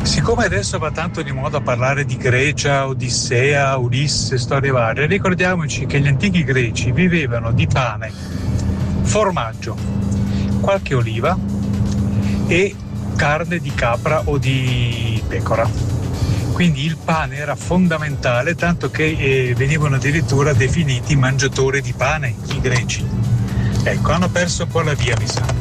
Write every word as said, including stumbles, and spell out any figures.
Siccome adesso va tanto di moda parlare di Grecia, Odissea, Ulisse, storie varie, ricordiamoci che gli antichi greci vivevano di pane, formaggio, qualche oliva e carne di capra o di pecora. Quindi il pane era fondamentale, tanto che eh, venivano addirittura definiti mangiatori di pane i greci. Ecco, hanno perso un po' la via, mi sa.